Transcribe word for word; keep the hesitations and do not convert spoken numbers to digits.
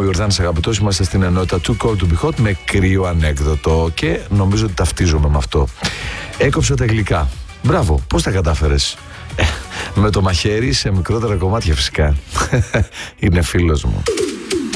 ο Ιορδάνης αγαπητός, είμαστε στην ενότητα Too Cold to Be Hot με κρύο ανέκδοτο και νομίζω ότι ταυτίζομαι με αυτό. Έκοψα τα γλυκά. Μπράβο, πώς τα κατάφερες? Ε, με το μαχαίρι σε μικρότερα κομμάτια φυσικά. Είναι φίλος μου.